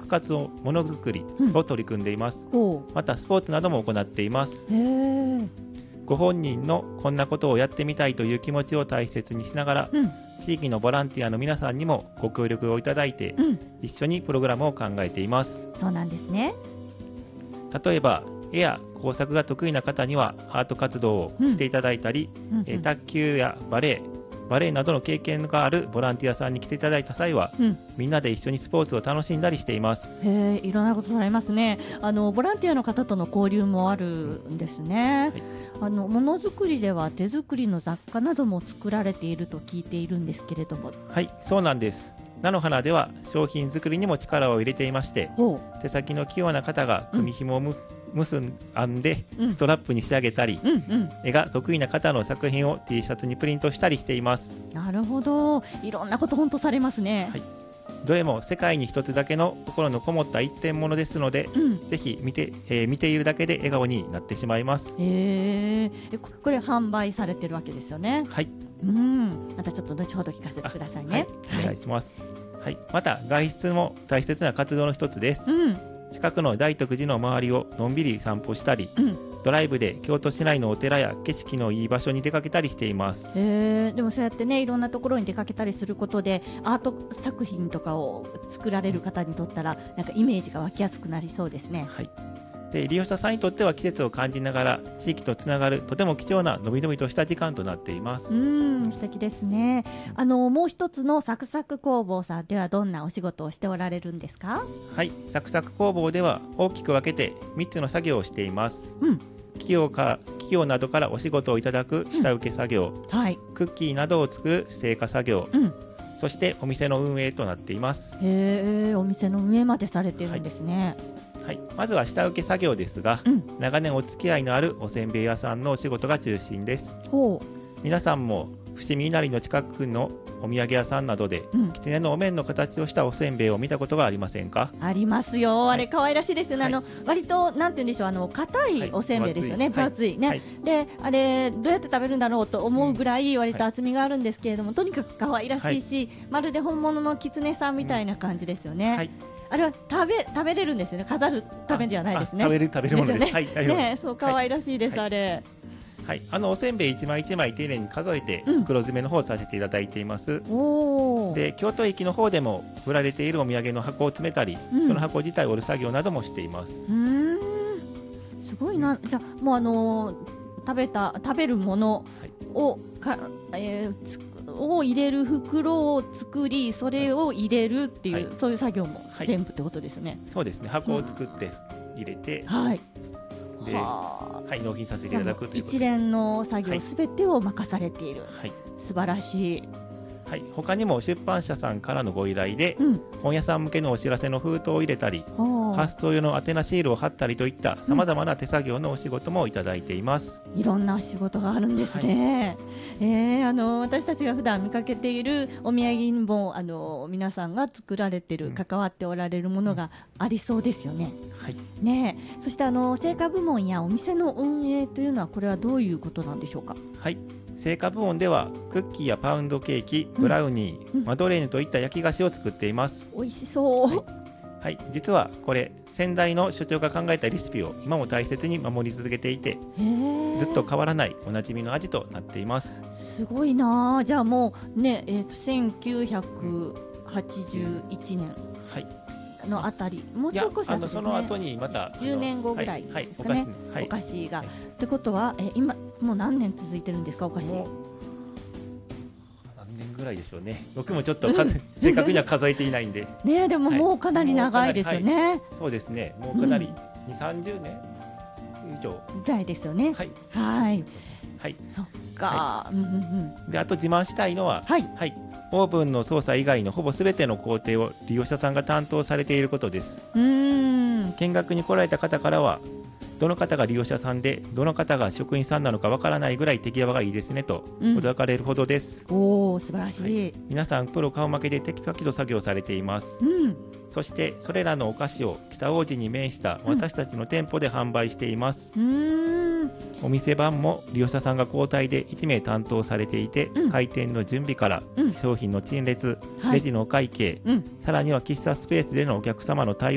活をものづくりを取り組んでいます。またスポーツなども行っています。ご本人のこんなことをやってみたいという気持ちを大切にしながら、地域のボランティアの皆さんにもご協力をいただいて、一緒にプログラムを考えています。 そうなんですね。 例えば絵や工作が得意な方にはアート活動をしていただいたり、卓球やバレエなどの経験があるボランティアさんに来ていただいた際は、みんなで一緒にスポーツを楽しんだりしています。 いろんなことされますね。ボランティアの方との交流もあるんですね。ものづくりでは手作りの雑貨なども作られていると聞いているんですけれども。 はい、そうなんです。菜の花では商品作りにも力を入れていまして、手先の器用な方が組紐を結んでストラップに仕上げたり、絵が得意な方の作品を T シャツにプリントしたりしています。 なるほど、いろんなこと本当されますね。 どれも世界に一つだけの心のこもった一点物ですので、ぜひ見ているだけで笑顔になってしまいます。これ販売されてるわけですよね。 はい。 またちょっと後ほど聞かせてくださいね。 お願いします。また外出も大切な活動の一つです。近くの大徳寺の周りをのんびり散歩したり、ドライブで京都市内のお寺や景色のいい場所に出かけたりしています。 でもそうやってね、いろんなところに出かけたりすることでアート作品とかを作られる方にとったら、なんかイメージが湧きやすくなりそうですね。 で利用者さんにとっては季節を感じながら地域とつながるとても貴重なのびのびとした時間となっています。 素敵ですね。もう一つのサクサク工房さんではどんなお仕事をしておられるんですか？ はい、サクサク工房では大きく分けて3つの作業をしています。企業などからお仕事をいただく下請け作業、クッキーなどを作る製菓作業、そしてお店の運営となっています。 お店の運営までされているんですね。 まずは下請け作業ですが、長年お付き合いのあるおせんべい屋さんのお仕事が中心です。皆さんも伏見稲荷の近くのお土産屋さんなどで、狐のお面の形をしたおせんべいを見たことがありませんか？ ありますよ。あれ可愛らしいですよね。割となんて言うんでしょう、硬いおせんべいですよね。分厚いね。であれどうやって食べるんだろうと思うぐらい割と厚みがあるんですけれども、とにかく可愛らしいし、まるで本物の狐さんみたいな感じですよね。あれは食べれるんですよね。飾るためじゃないですね。 食べるものですね。 そう可愛らしいです、あれ。 おせんべい一枚一枚丁寧に数えて袋詰めの方をさせていただいています。で京都駅の方でも売られているお土産の箱を詰めたり、その箱自体を折る作業などもしています。 すごいな。じゃあもう食べるものをを入れる袋を作り、それを入れるっていう、そういう作業も全部ってことですよね。 そうですね。箱を作って入れて、で納品させていただくということで、 一連の作業すべてを任されている。素晴らしい。 他にも出版社さんからのご依頼で、本屋さん向けのお知らせの封筒を入れたり、発送用の宛名シールを貼ったりといったさまざまな手作業のお仕事もいただいています。 いろんなお仕事があるんですね。私たちが普段見かけているお土産にも皆さんが作られている、関わっておられるものがありそうですよね。そして製菓部門やお店の運営というのは、これはどういうことなんでしょうか？ 製菓部門ではクッキーやパウンドケーキ、ブラウニー、マドレーヌといった焼き菓子を作っています。 美味しそう。 実はこれ先代の所長が考えたレシピを今も大切に守り続けていて、ずっと変わらないおなじみの味となっています。 すごいな。じゃあもうね、1981年のあたり、もう少し後ですね。 その後にまた 10年後ぐらいですかね。お菓子がってことは、今もう何年続いてるんですか、お菓子？ 何年ぐらいでしょうね。僕もちょっと正確には数えていないんでね。でももうかなり長いですよね。 そうですね。もうかなり2、30年以上ぐらいですよね。そっか。 であと自慢したいのは、オーブンの操作以外のほぼ全ての工程を利用者さんが担当されていることです。見学に来られた方からは、どの方が利用者さんでどの方が職員さんなのかわからないぐらい手際がいいですねと驚かれるほどです。 素晴らしい。 皆さんプロ顔負けでテキパキと作業されています。そしてそれらのお菓子を北大路に面した私たちの店舗で販売しています。お店番も利用者さんが交代で1名担当されていて、開店の準備から商品の陳列、レジのお会計、さらには喫茶スペースでのお客様の対応